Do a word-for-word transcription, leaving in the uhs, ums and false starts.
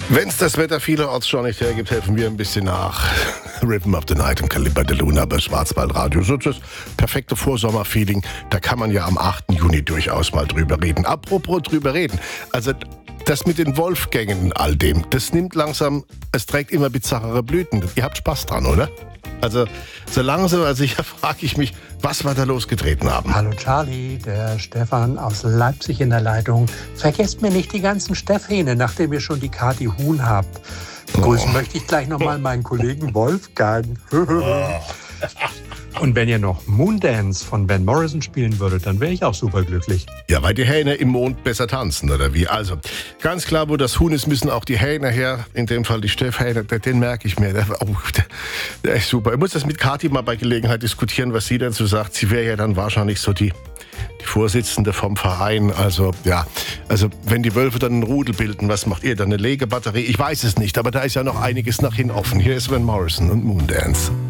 Wenn es das Wetter vielerorts schon nicht hergibt, helfen wir ein bisschen nach. Rhythm of the Night und Caliber de Luna bei Schwarzwaldradio. So das perfekte Vorsommerfeeling. Da kann man ja am achten Juni durchaus mal drüber reden. Apropos drüber reden. Also das mit den Wolfgängen und all dem, das nimmt langsam, es trägt immer bizarrere Blüten. Ihr habt Spaß dran, oder? Also so langsam, also hier frage ich mich, was wir da losgetreten haben. Hallo Charlie, der Stefan aus Leipzig in der Leitung. Vergesst mir nicht die ganzen Steffhähne, nachdem ihr schon die Kati Huhn habt. Begrüßen oh. möchte ich gleich nochmal meinen Kollegen Wolfgang. Und wenn ihr noch Moondance von Van Morrison spielen würdet, dann wäre ich auch superglücklich. Ja, weil die Hähne im Mond besser tanzen, oder wie? Also, ganz klar, wo das Huhn ist, müssen auch die Hähne her. In dem Fall die Steffhähne, den merke ich mir. Der, oh, der, der ist super. Ich muss das mit Kathi mal bei Gelegenheit diskutieren, was sie dazu sagt. Sie wäre ja dann wahrscheinlich so die, die Vorsitzende vom Verein. Also, ja, also wenn die Wölfe dann einen Rudel bilden, was macht ihr dann? Eine Legebatterie? Ich weiß es nicht, aber da ist ja noch einiges nach hin offen. Hier ist Van Morrison und Moondance.